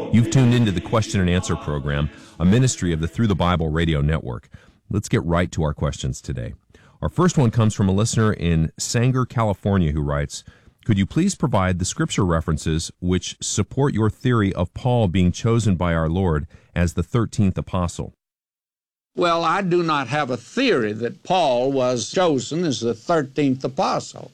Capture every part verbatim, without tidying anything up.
You've tuned into the Question and Answer program, a ministry of the Through the Bible radio network. Let's get right to our questions today. Our first one comes from a listener in Sanger, California, who writes, could you please provide the scripture references which support your theory of Paul being chosen by our Lord as the thirteenth apostle? Well, I do not have a theory that Paul was chosen as the thirteenth apostle.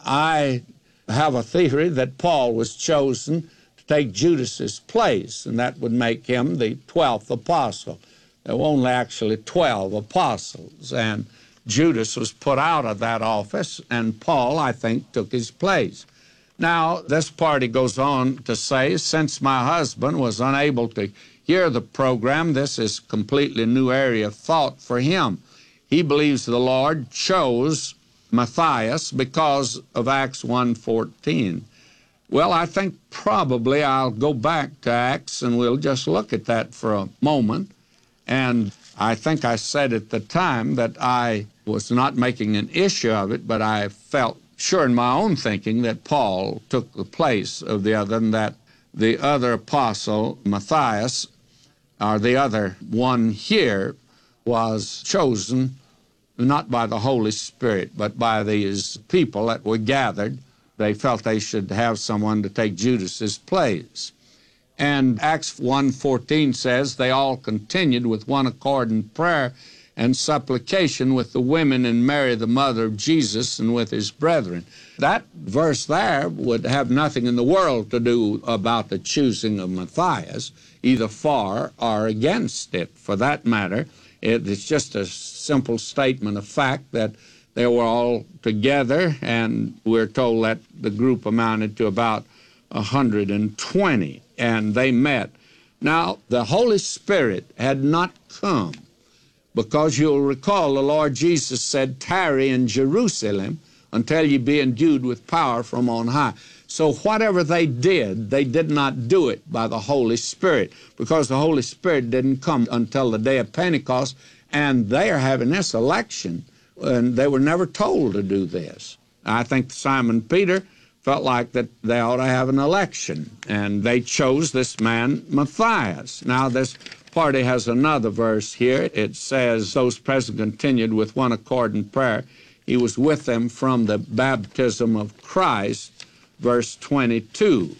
I have a theory that Paul was chosen to take Judas's place, and that would make him the twelfth apostle. There were only actually twelve apostles, and Judas was put out of that office, and Paul, I think, took his place. Now, this party goes on to say, since my husband was unable to hear the program, this is a completely new area of thought for him. He believes the Lord chose Matthias because of Acts one fourteen. Well, I think probably I'll go back to Acts, and we'll just look at that for a moment. And I think I said at the time that I was not making an issue of it, but I felt sure in my own thinking that Paul took the place of the other, and that the other apostle, Matthias, or the other one here, was chosen not by the Holy Spirit, but by these people that were gathered. They felt they should have someone to take Judas's place. And Acts one fourteen says, they all continued with one accord in prayer and supplication with the women and Mary, the mother of Jesus, and with his brethren. That verse there would have nothing in the world to do about the choosing of Matthias, either for or against it. For that matter, it's just a simple statement of fact that they were all together, and we're told that the group amounted to about one hundred twenty, and they met. Now, the Holy Spirit had not come, because you'll recall the Lord Jesus said, tarry in Jerusalem until you be endued with power from on high. So whatever they did, they did not do it by the Holy Spirit, because the Holy Spirit didn't come until the day of Pentecost, and they are having this election, and they were never told to do this. I think Simon Peter felt like that they ought to have an election, and they chose this man Matthias. Now, this party has another verse here. It says, those present continued with one accord in prayer. He was with them from the baptism of Christ, verse twenty-two.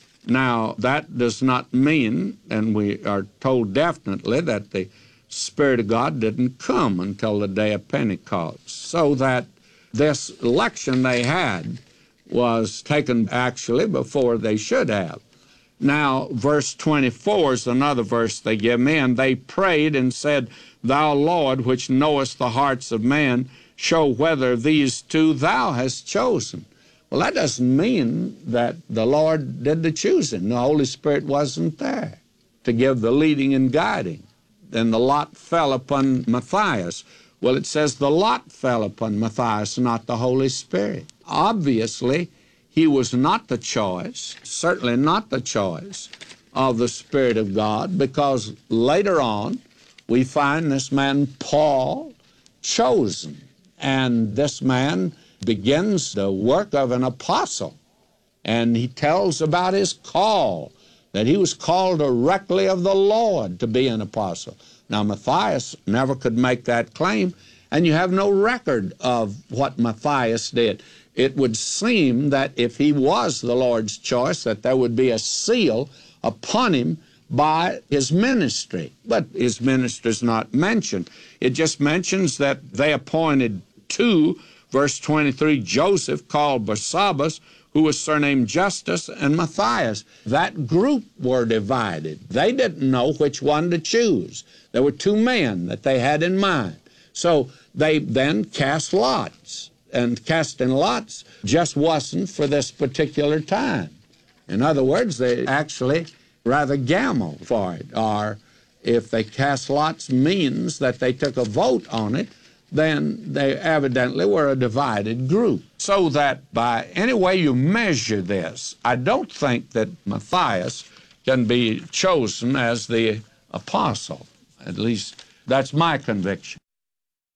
Now, that does not mean, and we are told definitely, that the Spirit of God didn't come until the day of Pentecost, so that this election they had was taken actually before they should have. Now, verse twenty-four is another verse they give me, and they prayed and said, Thou, Lord, which knowest the hearts of man, show whether these two thou hast chosen. Well, that doesn't mean that the Lord did the choosing. The Holy Spirit wasn't there to give the leading and guiding. Then the lot fell upon Matthias. Well, it says the lot fell upon Matthias, not the Holy Spirit. Obviously, he was not the choice, certainly not the choice of the Spirit of God, because later on we find this man Paul chosen, and this man begins the work of an apostle, and he tells about his call, that he was called directly of the Lord to be an apostle. Now, Matthias never could make that claim, and you have no record of what Matthias did. It would seem that if he was the Lord's choice, that there would be a seal upon him by his ministry. But his ministry is not mentioned. It just mentions that they appointed two, verse twenty-three, Joseph, called Barsabbas, who was surnamed Justus, and Matthias. That group were divided. They didn't know which one to choose. There were two men that they had in mind. So they then cast lots, and casting lots just wasn't for this particular time. In other words, they actually rather gambled for it, or if they cast lots means that they took a vote on it, then they evidently were a divided group. So that by any way you measure this, I don't think that Matthias can be chosen as the apostle. At least that's my conviction.